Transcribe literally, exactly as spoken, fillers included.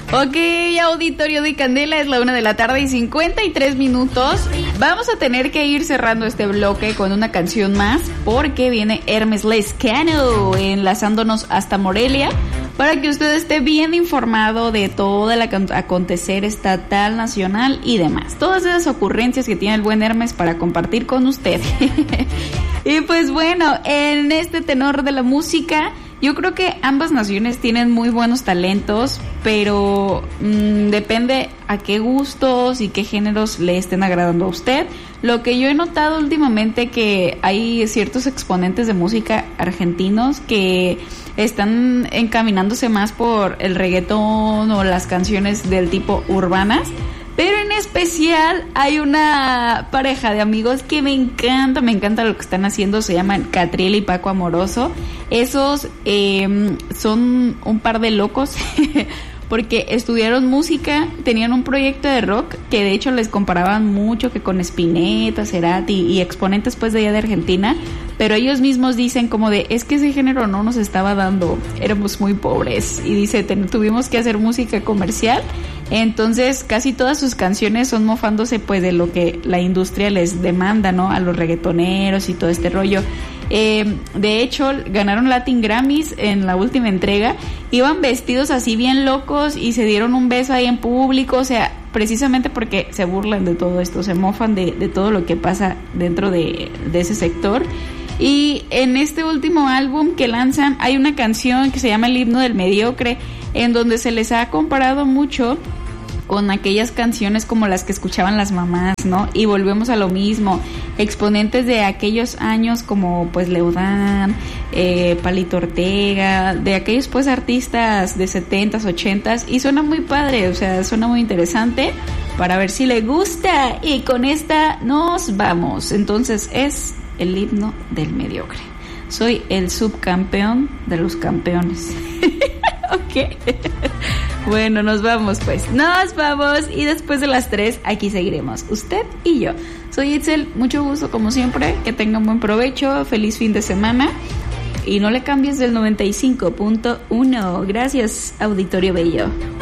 Ok, auditorio de Candela, es la una de la tarde y cincuenta y tres minutos. Vamos a tener que ir cerrando este bloque con una canción más, porque viene Hermes Lescano enlazándonos hasta Morelia, para que usted esté bien informado de todo el acontecer estatal, nacional y demás. Todas esas ocurrencias que tiene el buen Hermes para compartir con usted. Y pues bueno, en este tenor de la música, yo creo que ambas naciones tienen muy buenos talentos, pero mmm, depende a qué gustos y qué géneros le estén agradando a usted. Lo que yo he notado últimamente, que hay ciertos exponentes de música argentinos que están encaminándose más por el reggaetón o las canciones del tipo urbanas. Pero en especial hay una pareja de amigos que me encanta, me encanta lo que están haciendo. Se llaman Catriel y Paco Amoroso. Esos eh, son un par de locos porque estudiaron música, tenían un proyecto de rock que de hecho les comparaban mucho que con Spinetta, Cerati y exponentes pues de allá de Argentina. Pero ellos mismos dicen como de, es que ese género no nos estaba dando, éramos muy pobres. Y dice, ten, tuvimos que hacer música comercial. Entonces casi todas sus canciones son mofándose pues de lo que la industria les demanda, ¿no? A los reggaetoneros y todo este rollo. Eh, de hecho, ganaron Latin Grammys en la última entrega. Iban vestidos así bien locos y se dieron un beso ahí en público. O sea, precisamente porque se burlan de todo esto, se mofan de, de todo lo que pasa dentro de, de ese sector. Y en este último álbum que lanzan hay una canción que se llama El himno del mediocre, en donde se les ha comparado mucho con aquellas canciones como las que escuchaban las mamás, ¿no? Y volvemos a lo mismo, exponentes de aquellos años como pues Leodán, eh, Palito Ortega, de aquellos pues artistas de setentas, ochentas, y suena muy padre, o sea, suena muy interesante, para ver si le gusta. Y con esta nos vamos. Entonces es el himno del mediocre. Soy el subcampeón de los campeones. Ok. Bueno, nos vamos pues. Nos vamos y después de las tres aquí seguiremos, usted y yo. Soy Itzel, mucho gusto como siempre. Que tengan buen provecho, feliz fin de semana. Y no le cambies del noventa y cinco punto uno. Gracias, auditorio bello.